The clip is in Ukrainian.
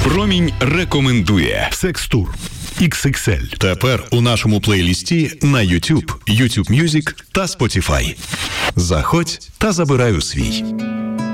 Промінь рекомендує Секс-тур XXL. Тепер у нашому плейлісті на YouTube, YouTube Music та Spotify. Заходь та забирай у свій.